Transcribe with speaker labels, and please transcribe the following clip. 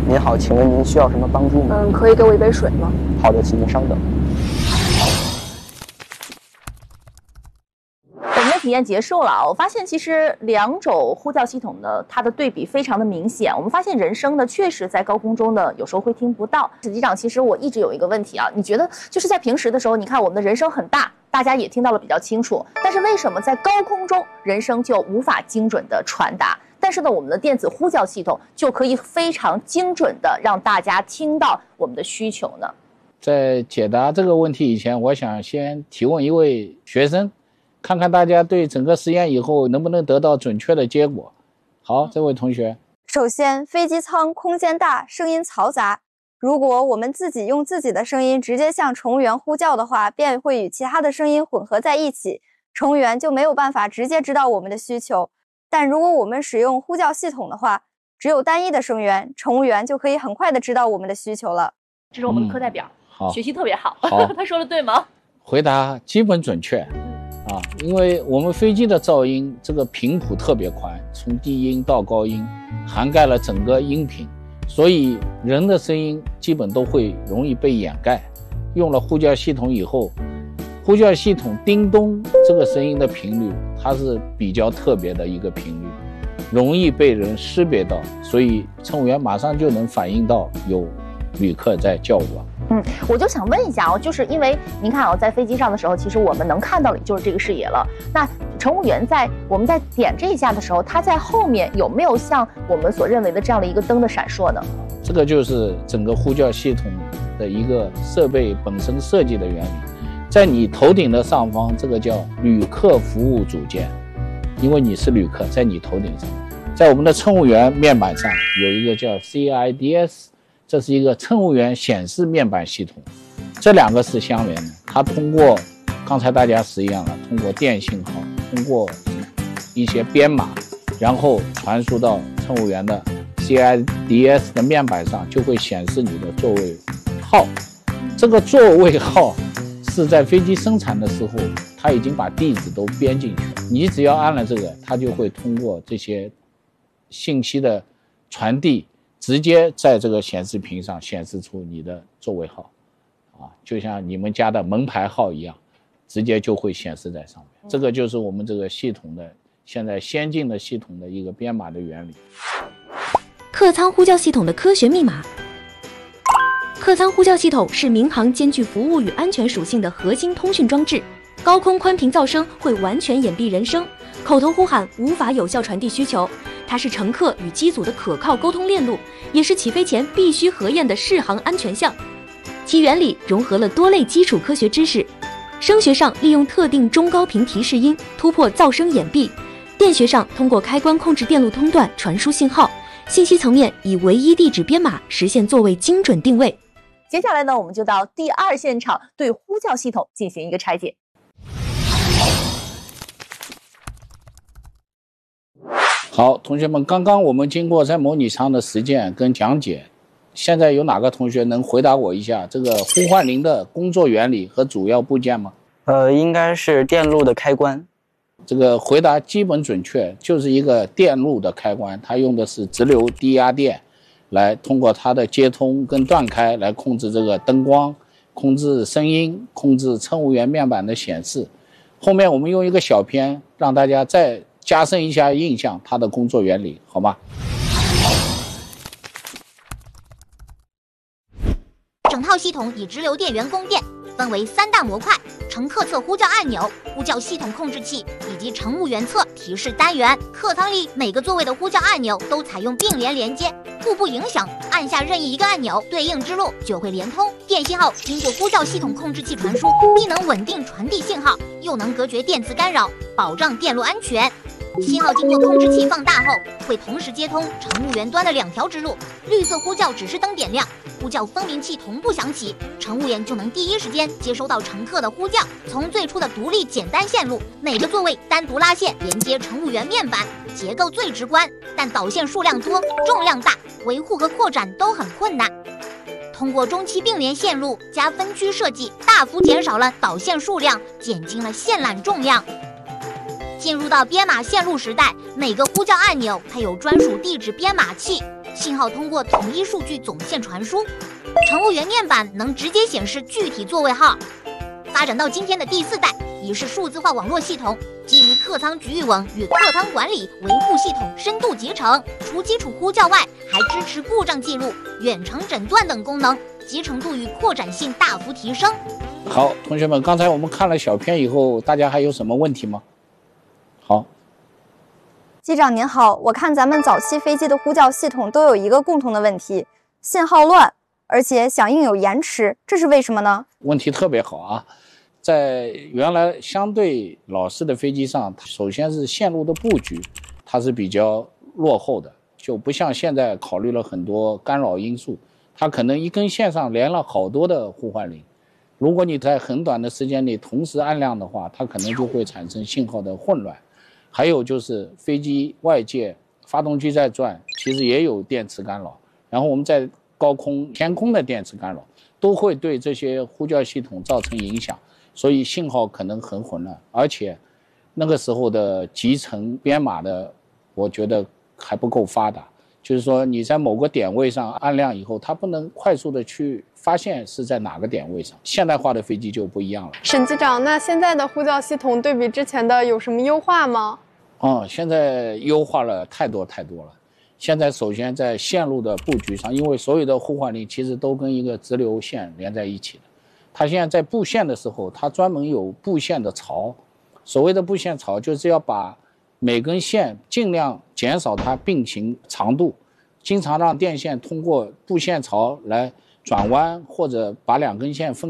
Speaker 1: 您好，请问您需要什么帮助吗？
Speaker 2: 可以给我一杯水吗？
Speaker 1: 好的，请您稍等。
Speaker 2: 我们的体验结束了，我发现其实两种呼叫系统呢，它的对比非常的明显。我们发现人声呢，确实在高空中呢，有时候会听不到。史机长，其实我一直有一个问题啊，你觉得就是在平时的时候，你看我们的人声很大，大家也听到了比较清楚，但是为什么在高空中人声就无法精准的传达？但是呢，我们的电子呼叫系统就可以非常精准的让大家听到我们的需求呢？
Speaker 3: 在解答这个问题以前，我想先提问一位学生，看看大家对整个实验以后能不能得到准确的结果。好，这位同学。
Speaker 4: 首先，飞机舱空间大，声音嘈杂。如果我们自己用自己的声音直接向乘务员呼叫的话，便会与其他的声音混合在一起，乘务员就没有办法直接知道我们的需求。但如果我们使用呼叫系统的话，只有单一的声源，乘务员就可以很快的知道我们的需求了。
Speaker 2: 这是我们的课代表，学习特别好。他说的对吗？
Speaker 3: 回答基本准确。因为我们飞机的噪音这个频谱特别宽，从低音到高音，涵盖了整个音频，所以人的声音基本都会容易被掩盖。用了呼叫系统以后，呼叫系统叮咚这个声音的频率，它是比较特别的一个频率，容易被人识别到，所以乘务员马上就能反映到有旅客在叫我。
Speaker 2: 我就想问一下就是因为您看在飞机上的时候，其实我们能看到的就是这个视野了。那乘务员我们在点这一下的时候，他在后面有没有像我们所认为的这样的一个灯的闪烁呢？
Speaker 3: 这个就是整个呼叫系统的一个设备本身设计的原理。在你头顶的上方，这个叫旅客服务组件，因为你是旅客，在你头顶上。在我们的乘务员面板上有一个叫 CIDS，这是一个乘务员显示面板系统，这两个是相连的。它通过刚才大家实验了，通过电信号，通过一些编码，然后传输到乘务员的 CIDS 的面板上，就会显示你的座位号。这个座位号是在飞机生产的时候，它已经把地址都编进去了。你只要按了这个，它就会通过这些信息的传递，直接在这个显示屏上显示出你的座位号，就像你们家的门牌号一样，直接就会显示在上面。这个就是我们这个系统的现在先进的系统的一个编码的原理。
Speaker 5: 客舱呼叫系统的科学密码。客舱呼叫系统是民航兼具服务与安全属性的核心通讯装置，高空宽频噪声会完全掩蔽人声，口头呼喊无法有效传递需求。它是乘客与机组的可靠沟通链路，也是起飞前必须核验的适航安全项。其原理融合了多类基础科学知识，声学上利用特定中高频提示音突破噪声掩蔽，电学上通过开关控制电路通断传输信号，信息层面以唯一地址编码实现座位精准定位。
Speaker 2: 接下来呢，我们就到第二现场对呼叫系统进行一个拆解。
Speaker 3: 好，同学们，刚刚我们经过在模拟舱的实践跟讲解，现在有哪个同学能回答我一下这个呼唤铃的工作原理和主要部件吗？
Speaker 1: 应该是电路的开关。
Speaker 3: 这个回答基本准确，就是一个电路的开关，它用的是直流低压电来通过它的接通跟断开来控制这个灯光，控制声音，控制乘务员面板的显示。后面我们用一个小片让大家再加深一下印象，它的工作原理，好吗？
Speaker 6: 整套系统以直流电源供电，分为3大模块：乘客侧呼叫按钮、呼叫系统控制器以及乘务员侧提示单元。客舱里每个座位的呼叫按钮都采用并联连接，互不影响，按下任意一个按钮，对应之路就会连通。电信号经过呼叫系统控制器传输，既能稳定传递信号，又能隔绝电磁干扰，保障电路安全。信号经过控制器放大后，会同时接通乘务员端的2条支路。绿色呼叫指示灯点亮，呼叫分明器同步响起，乘务员就能第一时间接收到乘客的呼叫。从最初的独立简单线路，每个座位单独拉线连接乘务员面板，结构最直观，但导线数量多，重量大，维护和扩展都很困难。通过中期并联线路加分区设计，大幅减少了导线数量，减轻了线缆重量。进入到编码线路时代，每个呼叫按钮它有专属地址编码器， 信号通过统一数据总线传输。乘务员面板能直接显示具体座位号。发展到今天的第4代，已是数字化网络系统，基于客舱局域网与客舱管理维护系统深度集成，除基础呼叫外，还支持故障记录、远程诊断等功能，集成度与扩展性大幅提升。
Speaker 3: 好，同学们，刚才我们看了小片以后，大家还有什么问题吗？好，
Speaker 4: 机长您好，我看咱们早期飞机的呼叫系统都有一个共同的问题，信号乱，而且响应有延迟，这是为什么呢？
Speaker 3: 问题特别好啊！在原来相对老式的飞机上，首先是线路的布局，它是比较落后的，就不像现在考虑了很多干扰因素，它可能一根线上连了好多的呼唤铃。如果你在很短的时间内同时按亮的话，它可能就会产生信号的混乱。还有就是飞机外界发动机在转，其实也有电磁干扰，然后我们在高空天空的电磁干扰都会对这些呼叫系统造成影响，所以信号可能很混乱，而且那个时候的集成编码的我觉得还不够发达，就是说你在某个点位上按亮以后，它不能快速的去发现是在哪个点位上。现代化的飞机就不一样了。
Speaker 7: 沈机长，那现在的呼叫系统对比之前的有什么优化吗？
Speaker 3: 现在优化了太多了。现在首先在线路的布局上，因为所有的呼唤铃其实都跟一个直流线连在一起的，它现在在布线的时候，它专门有布线的槽。所谓的布线槽，就是要把每根线尽量减少它并行长度，经常让电线通过布线槽来转弯，或者把2根线分